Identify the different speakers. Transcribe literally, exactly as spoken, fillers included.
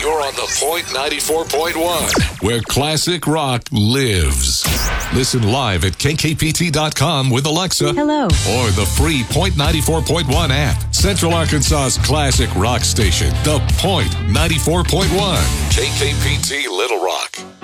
Speaker 1: You're on the Point ninety-four point one, where classic rock lives. Listen live at K K P T dot com with Alexa.
Speaker 2: Hello.
Speaker 1: Or the free Point ninety-four point one app. Central Arkansas's classic rock station, the Point ninety-four point one, K K P T Little Rock.